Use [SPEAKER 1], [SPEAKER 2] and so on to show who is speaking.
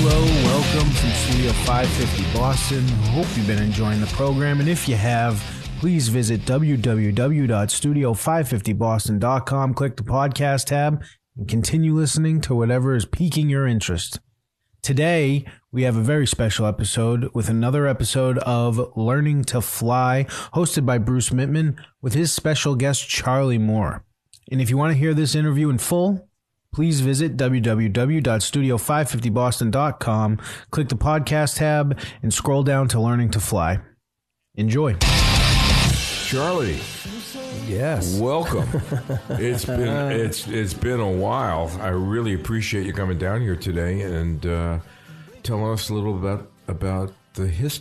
[SPEAKER 1] Hello, welcome from Studio 550 Boston. Hope you've been enjoying the program, and if you have, please visit www.studio550boston.com, click the podcast tab, and continue listening to whatever is piquing your interest. Today, we have a very special episode with another episode of Learning to Fly, hosted by Bruce Mittman, with his special guest, Charlie Moore. And if you want to hear this interview in full, please visit www.studio550boston.com, click the podcast tab, and scroll down to Learning to Fly. Enjoy.
[SPEAKER 2] Charlie.
[SPEAKER 3] Yes.
[SPEAKER 2] Welcome. It's been a while. I really appreciate you coming down here today and telling us a little bit about the history